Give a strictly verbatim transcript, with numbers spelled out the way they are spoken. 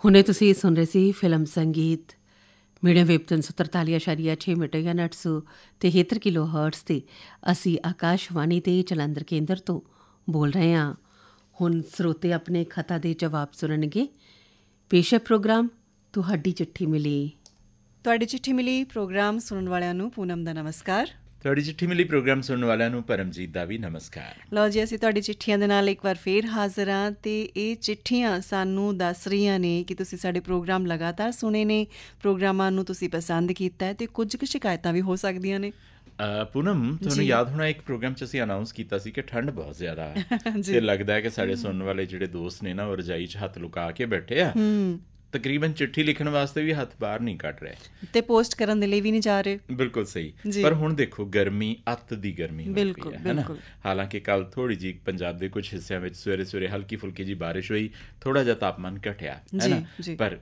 ਹੁਣੇ ਤੁਸੀਂ ਸੁਣ ਰਹੇ ਸੀ ਫਿਲਮ ਸੰਗੀਤ ਮੀਡੀਅਮ ਵੇਵ ਤਿੰਨ ਸੌ ਤਰਤਾਲੀ ਅਸ਼ਾਰੀਆ ਛੇ ਮੀਟਰ ਜਾਂ ਅੱਠ ਸੌ ਤਿਹੱਤਰ ਕਿਲੋ ਹਰਟਸ 'ਤੇ ਅਸੀਂ ਆਕਾਸ਼ਵਾਣੀ ਦੇ ਜਲੰਧਰ ਕੇਂਦਰ ਤੋਂ ਬੋਲ ਰਹੇ ਹਾਂ। ਹੁਣ ਸਰੋਤੇ ਆਪਣੇ ਖਤਾਂ ਦੇ ਜਵਾਬ ਸੁਣਨਗੇ। ਪੇਸ਼ ਹੈ ਪ੍ਰੋਗਰਾਮ ਤੁਹਾਡੀ ਚਿੱਠੀ ਮਿਲੀ। ਤੁਹਾਡੀ ਚਿੱਠੀ ਮਿਲੀ ਪ੍ਰੋਗਰਾਮ ਸੁਣਨ ਵਾਲਿਆਂ ਨੂੰ ਪੂਨਮ ਦਾ ਨਮਸਕਾਰ। ਤੁਹਾਡੀ ਚਿੱਠੀ ਮਿਲੀ ਪ੍ਰੋਗਰਾਮ ਸੁਣਨ ਵਾਲਿਆਂ ਨੂੰ ਪਰਮਜੀਤ ਦਾ ਵੀ ਨਮਸਕਾਰ। ਲਓ ਜੀ, ਅਸੀਂ ਤੁਹਾਡੀ ਚਿੱਠੀਆਂ ਦੇ ਨਾਲ ਇੱਕ ਵਾਰ ਫੇਰ ਹਾਜ਼ਰ ਹਾਂ ਅਤੇ ਇਹ ਚਿੱਠੀਆਂ ਸਾਨੂੰ ਦੱਸ ਰਹੀਆਂ ਨੇ ਕਿ ਤੁਸੀਂ ਸਾਡੇ ਪ੍ਰੋਗਰਾਮ ਲਗਾਤਾਰ ਸੁਣੇ ਨੇ, ਪ੍ਰੋਗਰਾਮਾਂ ਨੂੰ ਤੁਸੀਂ ਪਸੰਦ ਕੀਤਾ ਅਤੇ ਕੁਝ ਕੁ ਸ਼ਿਕਾਇਤਾਂ ਵੀ ਹੋ ਸਕਦੀਆਂ ਨੇ। ਪੂਨਮ, ਤੁਹਾਨੂੰ ਯਾਦ ਹੋਣਾ ਇੱਕ ਪ੍ਰੋਗਰਾਮ 'ਚ ਅਸੀਂ ਅਨਾਊਂਸ ਕੀਤਾ ਸੀ ਕਿ ਠੰਡ ਬਹੁਤ ਜ਼ਿਆਦਾ ਹੈ ਅਤੇ ਲੱਗਦਾ ਹੈ ਕਿ ਸਾਡੇ ਸੁਣਨ ਵਾਲੇ ਜਿਹੜੇ ਦੋਸਤ ਨੇ ਨਾ ਉਹ ਰਜਾਈ 'ਚ ਹੱਥ ਲੁਕਾ ਕੇ ਬੈਠੇ ਆ, ਤਕਰੀਬਨ ਚਿੱਠੀ ਲਿਖਣ ਵਾਸਤੇ ਵੀ ਹੱਥ ਬਾਹਰ ਨਹੀਂ ਕੱਢ ਰਹੇ ਤੇ ਪੋਸਟ ਕਰਨ ਦੇ ਲਈ ਵੀ ਨਹੀਂ ਜਾ ਰਹੇ। ਬਿਲਕੁਲ ਸਹੀ। ਪਰ ਹੁਣ ਦੇਖੋ, ਗਰਮੀ ਅੱਤ ਦੀ ਗਰਮੀ ਹੋਈ ਪਈ ਹੈ ਨਾ। ਹਾਲਾਂਕਿ ਕੱਲ੍ਹ ਥੋੜ੍ਹੀ ਜਿਹੀ ਪੰਜਾਬ ਦੇ ਕੁਝ ਹਿੱਸਿਆਂ ਵਿੱਚ ਸਵੇਰੇ ਸਵੇਰੇ ਹਲਕੀ ਫੁਲਕੀ ਜਿਹੀ ਬਾਰਿਸ਼ ਹੋਈ, ਥੋੜ੍ਹਾ ਜਿਹਾ ਤਾਪਮਾਨ ਘਟਿਆ ਹੈ ਨਾ, ਪਰ